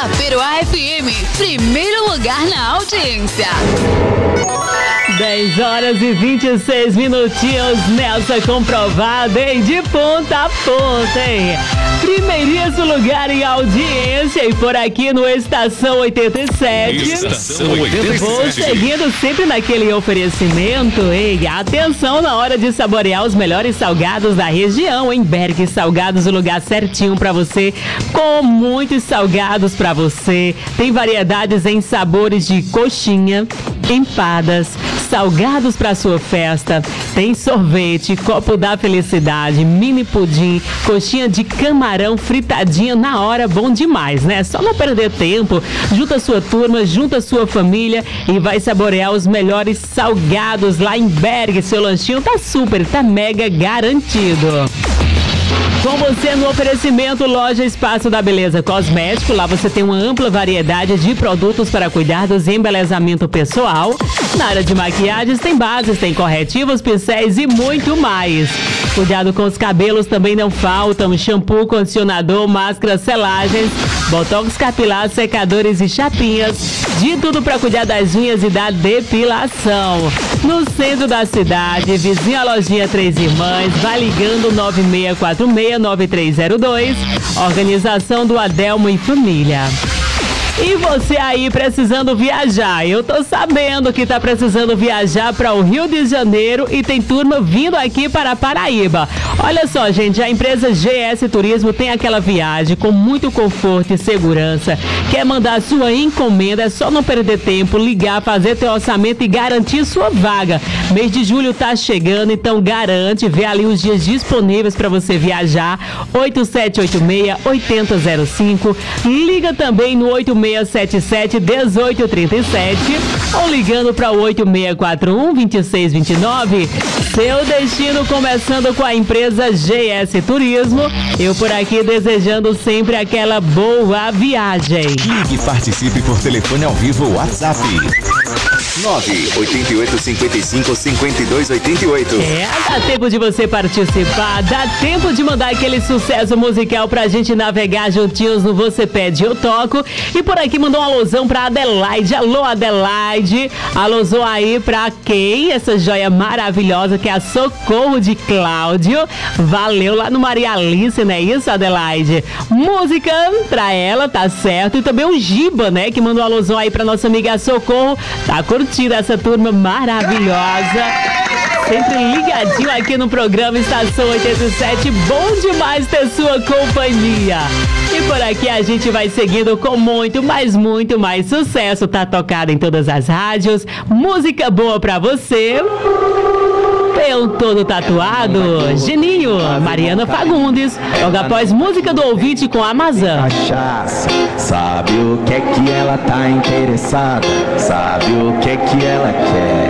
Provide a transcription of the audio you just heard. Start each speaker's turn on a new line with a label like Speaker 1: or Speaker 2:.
Speaker 1: Taperoá FM, primeiro lugar na audiência.
Speaker 2: 10 horas e 26 minutinhos nessa comprovada, hein? De ponta a ponta, hein? Primeiríssimo lugar em audiência e por aqui no Estação 87.
Speaker 3: Estação 87.
Speaker 2: Vou seguindo sempre naquele oferecimento, hein? Atenção na hora de saborear os melhores salgados da região, hein? Berg Salgados, o lugar certinho pra você, com muitos salgados pra você. Tem variedades em sabores de coxinha, empadas, salgados para sua festa, tem sorvete, copo da felicidade, mini pudim, coxinha de camarão fritadinha na hora, bom demais, né? Só não perder tempo, junta sua turma, junta sua família e vai saborear os melhores salgados lá em Berg. Seu lanchinho tá super, tá mega garantido. Com você no oferecimento Loja Espaço da Beleza Cosmético. Lá você tem uma ampla variedade de produtos para cuidados e embelezamento pessoal. Na área de maquiagens tem bases, tem corretivos, pincéis e muito mais. Cuidado com os cabelos também não faltam. Shampoo, condicionador, máscara, selagens, botox capilar, secadores e chapinhas. De tudo para cuidar das unhas e da depilação. No centro da cidade, vizinho à lojinha Três Irmãs, vai ligando 9646-9302. Organização do Adelmo e Família. E você aí precisando viajar? Eu tô sabendo que tá precisando viajar para o Rio de Janeiro e tem turma vindo aqui para Paraíba. Olha só, gente, a empresa GS Turismo tem aquela viagem com muito conforto e segurança. Quer mandar sua encomenda? É só não perder tempo, ligar, fazer teu orçamento e garantir sua vaga. Mês de julho tá chegando, então garante, vê ali os dias disponíveis para você viajar. 8786-8005. Liga também no 8677-1837 ou ligando para o 8641-2629. Seu destino começando com a empresa GS Turismo. Eu por aqui desejando sempre aquela boa viagem.
Speaker 3: Ligue e participe por telefone ao vivo WhatsApp. 988555288.
Speaker 2: Dá tempo de você participar, dá tempo de mandar aquele sucesso musical pra gente navegar juntinhos no Você Pede Eu Toco. E por aqui mandou um alôzão pra Adelaide. Alô, Adelaide. Alôzão aí pra quem? Essa joia maravilhosa que é a Socorro de Cláudio. Valeu lá no Maria Alice, não é isso, Adelaide? Música pra ela, tá certo. E também o Giba, né, que mandou um alôzão aí pra nossa amiga Socorro. Tá curtindo essa turma maravilhosa. Sempre ligadinho aqui no programa Estação 87. Bom demais ter sua companhia. E por aqui a gente vai seguindo com muito mais sucesso. Tá tocado em todas as rádios. Música boa pra você. Eu todo tatuado. Geninho, Mariana Fagundes. Logo após música do ouvinte com a Amazon.
Speaker 4: Cachaça, sabe o que é que ela tá interessada? Sabe o que é que ela quer?